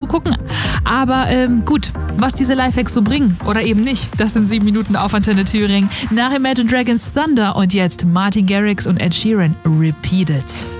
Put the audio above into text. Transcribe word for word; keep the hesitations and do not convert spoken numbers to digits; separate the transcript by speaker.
Speaker 1: gucken. Aber ähm, gut, was diese Lifehacks so bringen oder eben nicht, das sind sieben Minuten auf Antenne Thüringen. Nach Imagine Dragons Thunder und jetzt Martin Garrix und Ed Sheeran, Repeat It.